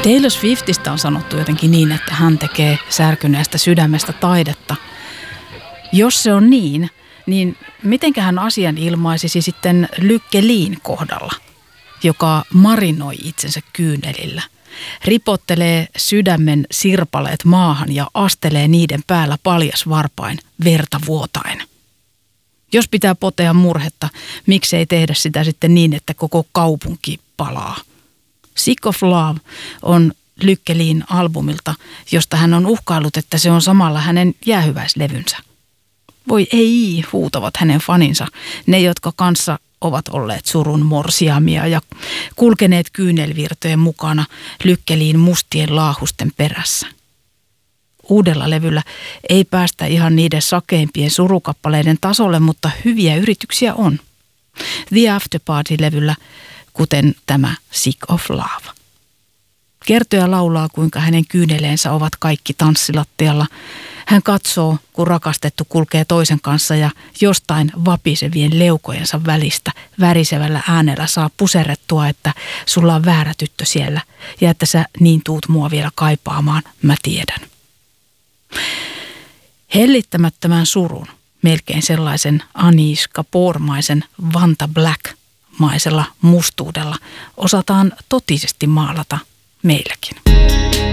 Taylor Swiftistä on sanottu jotenkin niin, että hän tekee särkyneestä sydämestä taidetta. Jos se on niin mitenköhän asian ilmaisisi sitten Lykke Liin kohdalla, joka marinoi itsensä kyynelillä, ripottelee sydämen sirpaleet maahan ja astelee niiden päällä paljasvarpain verta vuotain. Jos pitää potea murhetta, miksei tehdä sitä sitten niin, että koko kaupunki palaa. Sick of Love on Lykke Liin albumilta, josta hän on uhkaillut, että se on samalla hänen jäähyväislevynsä. Voi ei, huutavat hänen faninsa, ne jotka kanssa ovat olleet surun morsiamia ja kulkeneet kyynelvirtojen mukana Lykke Liin mustien laahusten perässä. Uudella levyllä ei päästä ihan niiden sakeimpien surukappaleiden tasolle, mutta hyviä yrityksiä on. The After Party-levyllä, kuten tämä Sick of Love. Kertoja laulaa, kuinka hänen kyyneleensä ovat kaikki tanssilattialla. Hän katsoo, kun rakastettu kulkee toisen kanssa ja jostain vapisevien leukojensa välistä värisevällä äänellä saa puserrettua, että sulla on väärä tyttö siellä ja että sä niin tuut mua vielä kaipaamaan, mä tiedän. Hellittämättömän surun, melkein sellaisen Anish Kapoor-maisen Vanta Black-maisella mustuudella osataan totisesti maalata meilläkin.